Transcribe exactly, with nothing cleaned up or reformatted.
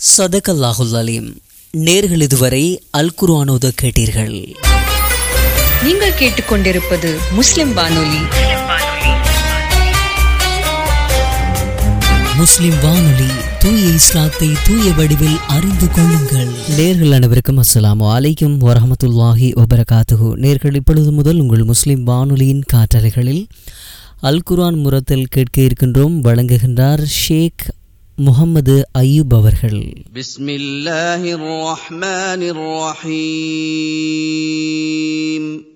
சதகல்லாஹுல் அலீம். நேர்கள் இதுவரை அல் குர்ஆன் ஓத கேட்டீர்கள். நீங்கள் கேட்டுக்கொண்டிருப்பது முஸ்லிம் வானொலி. முஸ்லிம் வானொலி, தூய இஸ்லாத்தை தூய வடிவில் அறிந்து கொள்ளுங்கள். நேர்கள் அனைவருக்கும் அஸ்ஸலாமு அலைக்கும் வரஹ்மத்துல்லாஹி வபரகாத்துஹு. நேர்கள் இப்பொழுது முதல் உங்கள் முஸ்லிம் வானொலியின் காற்றலைகளில் அல் குர்ஆன் முரத்தில் கேட்க இருக்கின்றோம். வழங்குகின்றார் ஷேக் முஹம்மது அய்யூப் அவர்கள். பிஸ்மில்லாஹிர் ரஹ்மானிர் ரஹீம்.